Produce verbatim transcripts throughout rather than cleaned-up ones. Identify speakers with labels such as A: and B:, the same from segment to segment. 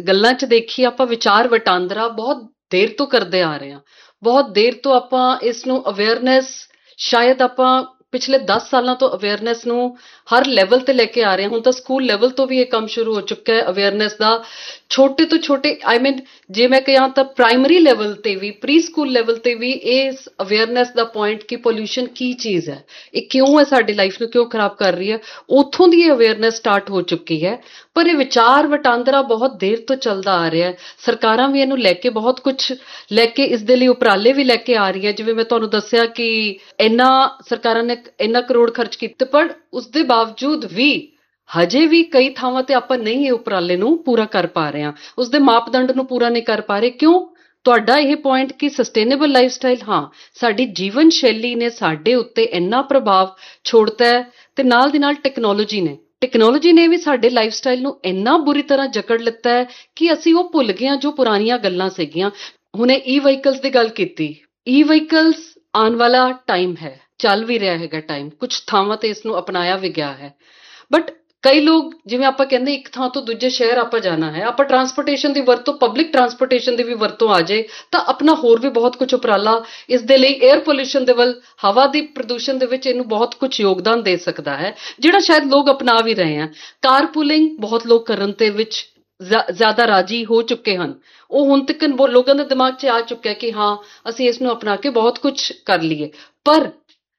A: ਗੱਲਾਂ 'ਚ ਦੇਖੀਏ ਆਪਾਂ ਵਿਚਾਰ ਵਟਾਂਦਰਾ ਬਹੁਤ ਦੇਰ ਤੋਂ ਕਰਦੇ ਆ ਰਹੇ ਹਾਂ। ਬਹੁਤ ਦੇਰ ਤੋਂ ਆਪਾਂ ਇਸ ਨੂੰ ਅਵੇਅਰਨੈਸ, ਸ਼ਾਇਦ ਆਪਾਂ ਪਿਛਲੇ ਦਸ ਸਾਲਾਂ ਤੋਂ ਅਵੇਅਰਨੈਸ ਨੂੰ ਹਰ ਲੈਵਲ ਤੇ ਲੈ ਕੇ ਆ ਰਹੇ ਹਾਂ। ਹੁਣ ਤਾਂ ਸਕੂਲ ਲੈਵਲ ਤੋਂ ਵੀ ਇਹ ਕੰਮ ਸ਼ੁਰੂ ਹੋ ਚੁੱਕਾ ਹੈ ਅਵੇਅਰਨੈਸ ਦਾ। ਛੋਟੇ ਤੋਂ ਛੋਟੇ, ਆਈ ਮੀਨ ਜੇ ਮੈਂ ਕਹਾਂ ਤਾਂ ਪ੍ਰਾਇਮਰੀ ਲੈਵਲ ਤੇ ਵੀ, ਪ੍ਰੀ ਸਕੂਲ ਲੈਵਲ ਤੇ ਵੀ ਇਸ ਅਵੇਅਰਨੈਸ ਦਾ ਪੁਆਇੰਟ ਕਿ ਪੋਲਿਊਸ਼ਨ ਕੀ ਚੀਜ਼ ਹੈ, ਇਹ ਕਿਉਂ ਹੈ, ਸਾਡੀ ਲਾਈਫ ਨੂੰ ਕਿਉਂ ਖਰਾਬ ਕਰ ਰਹੀ ਹੈ, ਉੱਥੋਂ ਦੀ ਇਹ ਅਵੇਅਰਨੈਸ ਸਟਾਰਟ ਹੋ ਚੁੱਕੀ ਹੈ। ਪਰ ਇਹ ਵਿਚਾਰ ਵਟਾਂਦਰਾ ਬਹੁਤ ਦੇਰ ਤੋਂ ਚੱਲਦਾ ਆ ਰਿਹਾ ਹੈ। ਸਰਕਾਰਾਂ ਵੀ ਇਹਨੂੰ ਲੈ ਕੇ ਬਹੁਤ ਕੁਝ ਲੈ ਕੇ ਇਸ ਦੇ ਲਈ ਉਪਰਾਲੇ ਵੀ ਲੈ ਕੇ ਆ ਰਹੀਆਂ। ਜਿਵੇਂ ਮੈਂ ਤੁਹਾਨੂੰ ਦੱਸਿਆ ਕਿ ਇੰਨਾ ਸਰਕਾਰਾਂ ਨੇ ਇੰਨਾ ਕਰੋੜ ਖਰਚ ਕੀਤੇ, ਪਰ ਉਸ ਦੇ ਬਾਵਜੂਦ ਵੀ ਹਜੇ ਵੀ ਕਈ ਥਾਵਾਂ ਤੇ ਆਪਾਂ ਨਹੀਂ ਇਹ ਉਪਰਾਲੇ ਨੂੰ ਪੂਰਾ ਕਰ ਪਾ ਰਹੇ ਹਾਂ, ਉਸਦੇ ਮਾਪਦੰਡ ਨੂੰ ਪੂਰਾ ਨਹੀਂ ਕਰ ਪਾ ਰਹੇ। ਕਿਉਂ? ਤੁਹਾਡਾ ਇਹ ਪੁਆਇੰਟ ਕਿ ਸਸਟੇਨੇਬਲ ਲਾਈਫ ਸਟਾਈਲ, ਹਾਂ, ਸਾਡੀ ਜੀਵਨ ਸ਼ੈਲੀ ਨੇ ਸਾਡੇ ਉੱਤੇ ਇੰਨਾ ਪ੍ਰਭਾਵ ਛੋੜਤਾ ਹੈ, ਤੇ ਨਾਲ ਦੀ ਨਾਲ ਟੈਕਨੋਲੋਜੀ ਨੇ ਟੈਕਨੋਲੋਜੀ ਨੇ ਵੀ ਸਾਡੇ ਲਾਈਫ ਸਟਾਈਲ ਨੂੰ ਇੰਨਾ ਬੁਰੀ ਤਰ੍ਹਾਂ ਜਕੜ ਲਿੱਤਾ ਹੈ ਕਿ ਅਸੀਂ ਉਹ ਭੁੱਲ ਗਏ ਹਾਂ ਜੋ ਪੁਰਾਣੀਆਂ ਗੱਲਾਂ ਸੀਗੀਆਂ। ਹੁਣੇ ਈ ਵਹੀਕਲਸ ਦੀ ਗੱਲ ਕੀਤੀ, ਈ ਵਹੀਕਲਸ ਆਉਣ ਵਾਲਾ ਟਾਈਮ ਹੈ, ਚੱਲ ਵੀ ਰਿਹਾ ਹੈਗਾ ਟਾਈਮ, ਕੁਝ ਥਾਵਾਂ ਤੇ ਇਸ ਨੂੰ ਅਪਣਾਇਆ ਵੀ ਗਿਆ ਹੈ। ਬਟ ਕਈ ਲੋਕ, ਜਿਵੇਂ ਆਪਾਂ ਕਹਿੰਦੇ ਇੱਕ ਥਾਂ ਤੋਂ ਦੂਜੇ ਸ਼ਹਿਰ ਆਪਾਂ ਜਾਣਾ ਹੈ, ਆਪਾਂ ਟਰਾਂਸਪੋਰਟੇਸ਼ਨ ਦੀ ਵਰਤੋਂ, ਪਬਲਿਕ ਟਰਾਂਸਪੋਰਟੇਸ਼ਨ ਦੀ ਵੀ ਵਰਤੋਂ ਆ ਜਾਏ ਤਾਂ ਆਪਣਾ ਹੋਰ ਵੀ ਬਹੁਤ ਕੁਝ ਉਪਰਾਲਾ ਇਸ ਦੇ ਲਈ 에ਅਰ ਪੋਲਿਊਸ਼ਨ ਦੇ ਵੱਲ, ਹਵਾ ਦੀ ਪ੍ਰਦੂਸ਼ਣ ਦੇ ਵਿੱਚ ਇਹਨੂੰ ਬਹੁਤ ਕੁਝ ਯੋਗਦਾਨ ਦੇ ਸਕਦਾ ਹੈ, ਜਿਹੜਾ ਸ਼ਾਇਦ ਲੋਕ ਅਪਣਾ ਵੀ ਰਹੇ ਹਨ। ਕਾਰ ਪੂਲਿੰਗ ਬਹੁਤ ਲੋਕ ਕਰਨ ਤੇ ਵਿੱਚ ਜ਼ਿਆਦਾ ਰਾਜੀ ਹੋ ਚੁੱਕੇ ਹਨ। ਉਹ ਹੁਣ ਤੱਕ ਲੋਕਾਂ ਦੇ ਦਿਮਾਗ 'ਚ ਆ ਚੁੱਕਿਆ ਕਿ ਹਾਂ ਅਸੀਂ ਇਸ ਨੂੰ ਅਪਣਾ ਕੇ ਬਹੁਤ ਕੁਝ ਕਰ ਲਈਏ। ਪਰ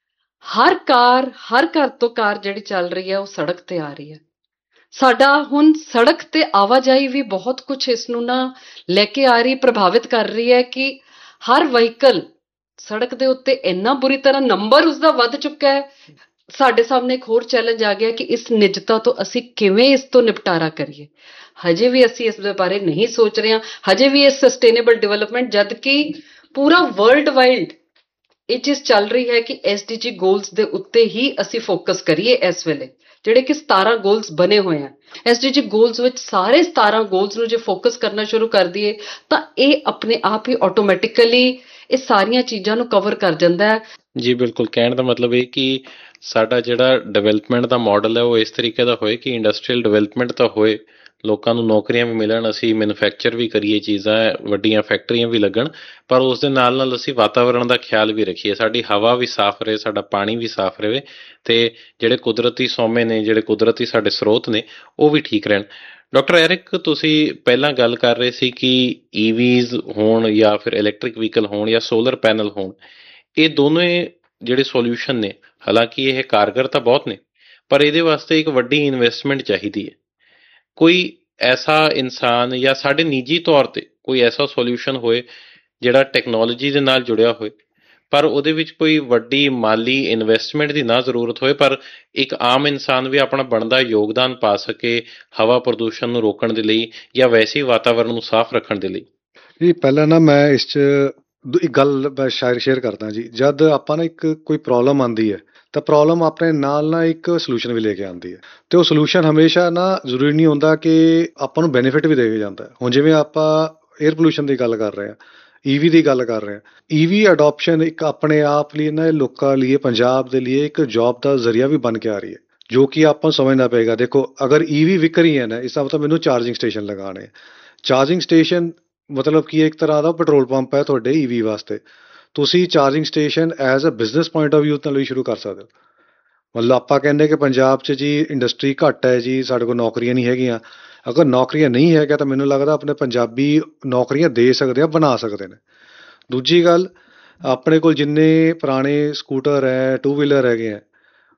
A: ਹਰ ਕਾਰ, ਹਰ ਘਰ ਤੋਂ ਕਾਰ ਜਿਹੜੀ ਚੱਲ ਰਹੀ ਹੈ ਉਹ ਸੜਕ ਤੇ ਆ ਰਹੀ ਹੈ। ਸਾਡਾ ਹੁਣ ਸੜਕ ਤੇ ਆਵਾਜਾਈ ਵੀ ਬਹੁਤ ਕੁਝ ਇਸ ਨੂੰ ਨਾ ਲੈ ਕੇ ਆ ਰਹੀ, ਪ੍ਰਭਾਵਿਤ ਕਰ ਰਹੀ ਹੈ ਕਿ ਹਰ ਵਹੀਕਲ ਸੜਕ ਦੇ ਉੱਤੇ ਇੰਨਾ ਬੁਰੀ ਤਰ੍ਹਾਂ ਨੰਬਰ ਉਸਦਾ ਵੱਧ ਚੁੱਕਾ ਹੈ। ਸਾਡੇ ਸਾਹਮਣੇ ਇੱਕ ਹੋਰ ਚੈਲੰਜ ਆ ਗਿਆ ਕਿ ਇਸ ਨਿੱਜਤਾ ਤੋਂ ਅਸੀਂ ਕਿਵੇਂ ਇਸ ਤੋਂ ਨਿਪਟਾਰਾ ਕਰੀਏ। ਹਜੇ ਵੀ ਅਸੀਂ ਇਸ ਦੇ ਬਾਰੇ ਨਹੀਂ ਸੋਚ ਰਹੇ ਹਾਂ। ਹਜੇ ਵੀ ਇਹ ਸਸਟੇਨੇਬਲ ਡਿਵੈਲਪਮੈਂਟ, ਜਦ ਕਿ ਪੂਰਾ ਵਰਲਡ ਵਾਈਡ ਇਹ ਚੀਜ਼ ਚੱਲ ਰਹੀ ਹੈ ਕਿ ਐਸ ਡੀ ਜੀ ਗੋਲਸ ਦੇ ਉੱਤੇ ਹੀ ਅਸੀਂ ਫੋਕਸ ਕਰੀਏ ਇਸ ਵੇਲੇ, ਜਿਹੜੇ ਕਿ ਸਤਾਰਾਂ ਗੋਲਸ ਬਣੇ ਹੋਏ ਆ। ਐਸ ਡੀ ਜੀ ਗੋਲਸ ਵਿੱਚ ਸਾਰੇ ਸਤਾਰਾਂ ਗੋਲਸ ਨੂੰ ਜੇ ਫੋਕਸ ਕਰਨਾ ਸ਼ੁਰੂ ਕਰ ਦਈਏ ਤਾਂ ਇਹ ਆਪਣੇ ਆਪ ਹੀ ਆਟੋਮੈਟਿਕਲੀ ਇਹ ਸਾਰੀਆਂ ਚੀਜ਼ਾਂ ਨੂੰ ਕਵਰ ਕਰ ਜਾਂਦਾ ਹੈ।
B: ਜੀ ਬਿਲਕੁਲ, ਕਹਿਣ ਦਾ ਮਤਲਬ ਇਹ ਕਿ ਸਾਡਾ ਜਿਹੜਾ ਡਿਵੈਲਪਮੈਂਟ ਦਾ ਮਾਡਲ ਹੈ ਉਹ ਇਸ ਤਰੀਕੇ ਦਾ ਹੋਏ ਕਿ ਇੰਡਸਟਰੀਅਲ ਡਿਵੈਲਪਮੈਂਟ ਤਾਂ ਹੋਏ, ਲੋਕਾਂ ਨੂੰ ਨੌਕਰੀਆਂ ਵੀ ਮਿਲਣ, ਅਸੀਂ ਮੈਨੂਫੈਕਚਰ ਵੀ ਕਰੀਏ ਚੀਜ਼ਾਂ, ਵੱਡੀਆਂ ਫੈਕਟਰੀਆਂ ਵੀ ਲੱਗਣ, ਪਰ ਉਸ ਦੇ ਨਾਲ ਨਾਲ ਅਸੀਂ ਵਾਤਾਵਰਣ ਦਾ ਖਿਆਲ ਵੀ ਰੱਖੀਏ, ਸਾਡੀ ਹਵਾ ਵੀ ਸਾਫ਼ ਰਹੇ, ਸਾਡਾ ਪਾਣੀ ਵੀ ਸਾਫ਼ ਰਹੇ, ਤੇ ਜਿਹੜੇ ਕੁਦਰਤੀ ਸੋਮੇ ਨੇ, ਜਿਹੜੇ ਕੁਦਰਤੀ ਸਾਡੇ ਸਰੋਤ ਨੇ, ਉਹ ਵੀ ਠੀਕ ਰਹਿਣ। ਡਾਕਟਰ ਐਰਿਕ, ਤੁਸੀਂ ਪਹਿਲਾਂ ਗੱਲ ਕਰ ਰਹੇ ਸੀ ਕਿ ਈਵੀਜ਼ ਹੋਣ ਜਾਂ ਫਿਰ ਇਲੈਕਟ੍ਰਿਕ ਵਹੀਕਲ ਹੋਣ ਜਾਂ ਸੋਲਰ ਪੈਨਲ ਹੋਣ, ਇਹ ਦੋਨੋਂ ਜਿਹੜੇ ਸੋਲਿਊਸ਼ਨ ਨੇ, ਹਾਲਾਂਕਿ ਇਹ ਕਾਰਗਰ ਤਾਂ ਬਹੁਤ ਨੇ, ਪਰ ਇਹਦੇ ਵਾਸਤੇ ਇੱਕ ਵੱਡੀ ਇਨਵੈਸਟਮੈਂਟ ਚਾਹੀਦੀ ਹੈ। ਕੋਈ ਐਸਾ ਇਨਸਾਨ ਜਾਂ ਸਾਡੇ ਨਿੱਜੀ ਤੌਰ ਤੇ ਕੋਈ ਐਸਾ ਸੋਲਿਊਸ਼ਨ ਹੋਏ ਜਿਹੜਾ ਟੈਕਨੋਲੋਜੀ ਦੇ ਨਾਲ ਜੁੜਿਆ ਹੋਏ, ਪਰ ਉਹਦੇ ਵਿੱਚ ਕੋਈ ਵੱਡੀ ਮਾਲੀ ਇਨਵੈਸਟਮੈਂਟ ਦੀ ਨਾ ਜ਼ਰੂਰਤ ਹੋਏ, ਪਰ ਇੱਕ ਆਮ ਇਨਸਾਨ ਵੀ ਆਪਣਾ ਬਣਦਾ ਯੋਗਦਾਨ ਪਾ ਸਕੇ ਹਵਾ ਪ੍ਰਦੂਸ਼ਣ ਨੂੰ ਰੋਕਣ ਦੇ ਲਈ ਜਾਂ ਵੈਸੇ ਹੀ ਵਾਤਾਵਰਨ ਨੂੰ ਸਾਫ਼ ਰੱਖਣ ਦੇ ਲਈ।
C: ਜੀ ਪਹਿਲਾਂ ਨਾ ਮੈਂ ਇਸ 'ਚ ਇੱਕ ਗੱਲ ਮੈਂ ਸ਼ਾਇਰ ਸ਼ੇਅਰ ਕਰਦਾ ਜੀ। ਜਦ ਆਪਾਂ ਨਾ ਇੱਕ ਕੋਈ ਪ੍ਰੋਬਲਮ ਆਉਂਦੀ ਹੈ ਤਾਂ ਪ੍ਰੋਬਲਮ ਆਪਣੇ ਨਾਲ ਨਾ ਇੱਕ ਸੋਲਿਊਸ਼ਨ ਵੀ ਲੈ ਕੇ ਆਉਂਦੀ ਹੈ, ਅਤੇ ਉਹ ਸੋਲਿਊਸ਼ਨ ਹਮੇਸ਼ਾ ਨਾ ਜ਼ਰੂਰੀ ਨਹੀਂ ਹੁੰਦਾ ਕਿ ਆਪਾਂ ਨੂੰ ਬੈਨੀਫਿਟ ਵੀ ਦੇ ਕੇ ਜਾਂਦਾ। ਹੁਣ ਜਿਵੇਂ ਆਪਾਂ ਏਅਰ ਪੋਲਿਊਸ਼ਨ ਦੀ ਗੱਲ ਕਰ ਰਹੇ ਹਾਂ, ਈ ਵੀ ਦੀ ਗੱਲ ਕਰ ਰਹੇ ਹਾਂ, ਈ ਵੀ ਅਡੋਪਸ਼ਨ ਇੱਕ ਆਪਣੇ ਆਪ ਲਈ ਨਾ ਲੋਕਾਂ ਲਈ, ਪੰਜਾਬ ਦੇ ਲਈ ਇੱਕ ਜੌਬ ਦਾ ਜ਼ਰੀਆ ਵੀ ਬਣ ਕੇ ਆ ਰਹੀ ਹੈ, ਜੋ ਕਿ ਆਪਾਂ ਨੂੰ ਸਮਝਣਾ ਪਏਗਾ। ਦੇਖੋ, ਅਗਰ ਈ ਵੀ ਵਿਕ ਰਹੀ ਹੈ ਨਾ, ਇਸ ਦਾ ਮਤਲਬ ਮੈਨੂੰ ਚਾਰਜਿੰਗ ਸਟੇਸ਼ਨ ਲਗਾਉਣੇ। ਚਾਰਜਿੰਗ ਸਟੇਸ਼ਨ ਮਤਲਬ ਕਿ ਇੱਕ ਤਰ੍ਹਾਂ ਦਾ ਪੈਟਰੋਲ ਪੰਪ ਹੈ ਤੁਹਾਡੇ ਈ ਵੀ ਵਾਸਤੇ। ਤੁਸੀਂ charging station as a business point of view ਨਾਲ ਵੀ ਸ਼ੁਰੂ ਕਰ ਸਕਦੇ ਹੋ। ਮਤਲਬ ਆਪਾਂ ਕਹਿੰਦੇ ਕਿ ਪੰਜਾਬ 'ਚ ਜੀ ਇੰਡਸਟਰੀ ਘੱਟ ਹੈ ਜੀ, ਸਾਡੇ ਕੋਲ ਨੌਕਰੀਆਂ ਨਹੀਂ ਹੈਗੀਆਂ। ਅਗਰ ਨੌਕਰੀਆਂ ਨਹੀਂ ਹੈਗਾ ਤਾਂ ਮੈਨੂੰ ਲੱਗਦਾ ਆਪਣੇ ਪੰਜਾਬੀ ਨੌਕਰੀਆਂ ਦੇ ਸਕਦੇ ਆ, ਬਣਾ ਸਕਦੇ ਨੇ। ਦੂਜੀ ਗੱਲ, ਆਪਣੇ ਕੋਲ ਜਿੰਨੇ ਪੁਰਾਣੇ ਸਕੂਟਰ ਹੈ, ਟੂ ਵੀਲਰ ਹੈਗੇ ਆ,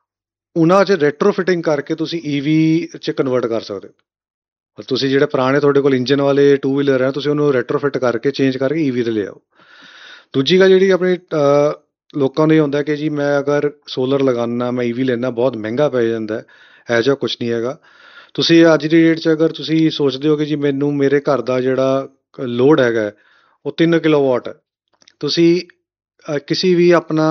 C: ਉਹਨਾਂ 'ਚ ਰੈਟਰੋ ਫਿਟਿੰਗ ਕਰਕੇ ਤੁਸੀਂ ਈ ਵੀ 'ਚ ਕਨਵਰਟ ਕਰ ਸਕਦੇ ਹੋ। ਤੁਸੀਂ ਜਿਹੜੇ ਪੁਰਾਣੇ ਤੁਹਾਡੇ ਕੋਲ ਇੰਜਨ ਵਾਲੇ ਟੂ ਵੀਲਰ ਹੈ, ਤੁਸੀਂ ਉਹਨੂੰ ਰੈਟਰੋ ਫਿਟ ਕਰਕੇ ਚੇਂਜ ਕਰਕੇ ਈ ਵੀ 'ਤੇ ਲਿਆਓ। ਦੂਜੀ ਗੱਲ ਜਿਹੜੀ ਆਪਣੀ ਲੋਕਾਂ ਨੂੰ ਇਹ ਹੁੰਦਾ ਕਿ ਜੀ ਮੈਂ ਅਗਰ ਸੋਲਰ ਲਗਾਉਣਾ, ਮੈਂ ਈ ਵੀ ਲੈਣਾ, ਬਹੁਤ ਮਹਿੰਗਾ ਪੈ ਜਾਂਦਾ। ਇਹੋ ਜਿਹਾ ਕੁਛ ਨਹੀਂ ਹੈਗਾ। ਤੁਸੀਂ ਅੱਜ ਦੀ ਡੇਟ 'ਚ ਅਗਰ ਤੁਸੀਂ ਸੋਚਦੇ ਹੋ ਕਿ ਜੀ ਮੈਨੂੰ ਮੇਰੇ ਘਰ ਦਾ ਜਿਹੜਾ ਲੋਡ ਹੈਗਾ ਉਹ ਤਿੰਨ ਕਿਲੋ ਵਾਟ ਹੈ, ਤੁਸੀਂ ਕਿਸੇ ਵੀ ਆਪਣਾ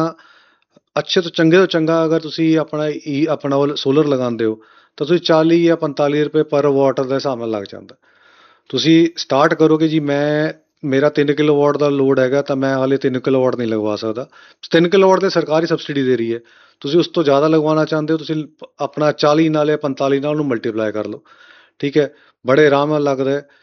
C: ਅੱਛੇ ਤੋਂ ਚੰਗੇ ਤੋਂ ਚੰਗਾ ਅਗਰ ਤੁਸੀਂ ਆਪਣਾ ਈ ਆਪਣਾ ਸੋਲਰ ਲਗਾਉਂਦੇ ਹੋ ਤਾਂ ਤੁਸੀਂ ਚਾਲੀ ਜਾਂ ਪੰਤਾਲੀ ਰੁਪਏ ਪਰ ਵਾਟ ਦੇ ਹਿਸਾਬ ਨਾਲ ਲੱਗ ਜਾਂਦਾ। ਤੁਸੀਂ ਸਟਾਰਟ ਕਰੋਗੇ ਜੀ ਮੈਂ ਮੇਰਾ ਤਿੰਨ ਕਿਲੋ ਵਾਟ ਦਾ ਲੋਡ ਹੈਗਾ ਤਾਂ ਮੈਂ ਹਾਲੇ ਤਿੰਨ ਕਿਲੋ ਵਾਟ ਨਹੀਂ ਲਗਵਾ ਸਕਦਾ। ਤਿੰਨ ਕਿਲੋ ਵਾਟ 'ਤੇ ਸਰਕਾਰੀ ਸਬਸਿਡੀ ਦੇ ਰਹੀ ਹੈ। ਤੁਸੀਂ ਉਸ ਤੋਂ ਜ਼ਿਆਦਾ ਲਗਵਾਉਣਾ ਚਾਹੁੰਦੇ ਹੋ, ਤੁਸੀਂ ਆਪਣਾ ਚਾਲੀ ਨਾਲ ਜਾਂ ਪੰਤਾਲੀ ਨਾਲ ਉਹਨੂੰ ਮਲਟੀਪਲਾਈ ਕਰ ਲਓ, ਠੀਕ ਹੈ। ਬੜੇ ਆਰਾਮ ਨਾਲ ਲੱਗਦਾ ਹੈ।